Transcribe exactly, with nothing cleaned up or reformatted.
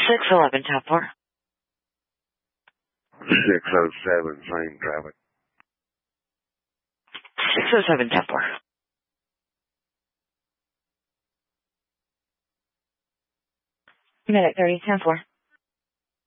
six eleven, ten four. six oh seven, same traffic. six oh seven, ten four. Minute thirty, ten four.